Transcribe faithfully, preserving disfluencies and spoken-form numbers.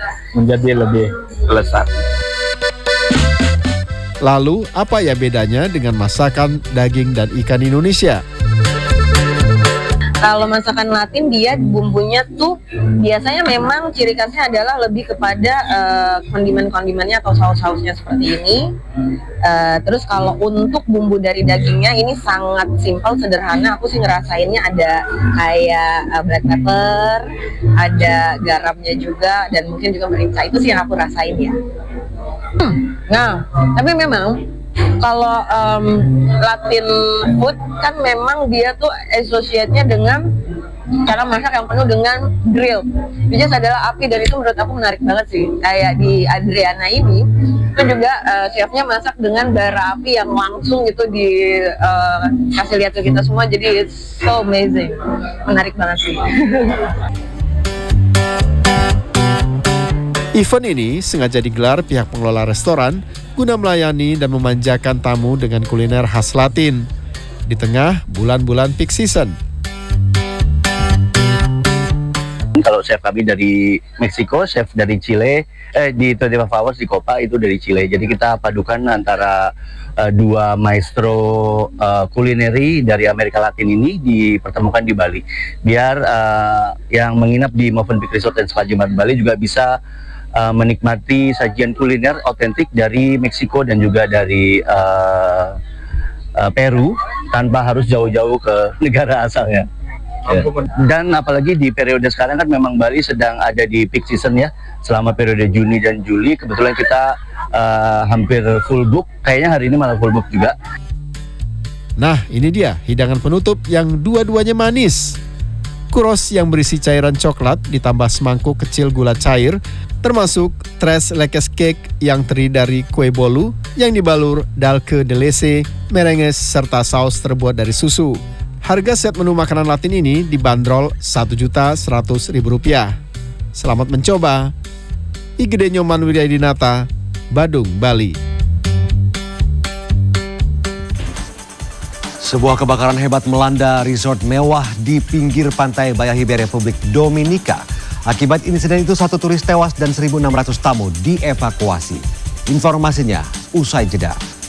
menjadi lebih lezat. Lalu, apa ya bedanya dengan masakan daging dan ikan Indonesia? Kalau masakan Latin dia bumbunya tuh biasanya memang ciri khasnya adalah lebih kepada uh, kondimen-kondimennya atau saus-sausnya seperti ini. Uh, terus kalau untuk bumbu dari dagingnya ini sangat simpel, sederhana. Aku sih ngerasainnya ada kayak uh, black pepper, ada garamnya juga, dan mungkin juga merica. Itu sih yang aku rasain ya. Hmm, nah, tapi memang kalau um, Latin food kan memang dia tuh associate-nya dengan cara masak yang penuh dengan grill, which is adalah api, dan itu menurut aku menarik banget sih. Kayak di Adriana ini, itu juga uh, chefnya masak dengan bara api yang langsung gitu di uh, kasih lihat ke kita semua, jadi it's so amazing, menarik banget sih. Event ini sengaja digelar pihak pengelola restoran guna melayani dan memanjakan tamu dengan kuliner khas Latin di tengah bulan-bulan peak season. Kalau chef kami dari Meksiko, chef dari Chile, eh di dua puluh lima Hours di Copa itu dari Chile. Jadi kita padukan antara uh, dua maestro uh, kulineri dari Amerika Latin ini dipertemukan di Bali. Biar uh, yang menginap di Movenpick Resort and Spa Jimbaran Bali juga bisa uh, menikmati sajian kuliner otentik dari Meksiko dan juga dari uh, uh, Peru tanpa harus jauh-jauh ke negara asalnya. Ya. Dan apalagi di periode sekarang kan memang Bali sedang ada di peak season ya, selama periode Juni dan Juli kebetulan kita uh, hampir full book, kayaknya hari ini malah full book juga. Nah, ini dia hidangan penutup yang dua-duanya manis. Churros yang berisi cairan coklat ditambah semangkuk kecil gula cair, termasuk tres leches cake yang terdiri dari kue bolu yang dibalur dulce de leche, merenges serta saus terbuat dari susu. Harga set menu makanan Latin ini dibanderol satu juta seratus ribu rupiah. Selamat mencoba. Igede Nyoman Wiryadinata, Badung, Bali. Sebuah kebakaran hebat melanda resort mewah di pinggir pantai Bayahibe, Republik Dominika. Akibat insiden itu satu turis tewas dan seribu enam ratus tamu dievakuasi. Informasinya usai jeda.